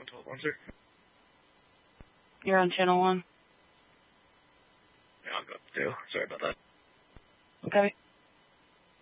112, sir. You're on channel 1. Yeah, I'll go up 2. Sorry about that. Okay.